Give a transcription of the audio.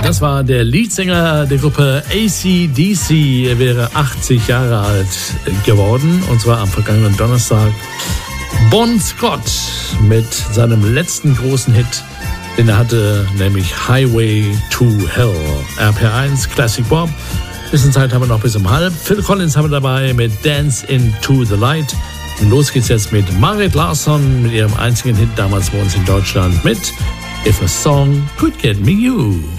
Das war der Leadsänger der Gruppe AC/DC. Er wäre 80 Jahre alt geworden, und zwar am vergangenen Donnerstag. Bon Scott mit seinem letzten großen Hit, den er hatte, nämlich Highway to Hell. RPR1 Classic Bob. Bisschen Zeit haben wir noch bis um halb. Phil Collins haben wir dabei mit Dance into the Light. Und los geht's jetzt mit Marit Larsson mit ihrem einzigen Hit damals bei uns in Deutschland mit If a Song Could Get Me You.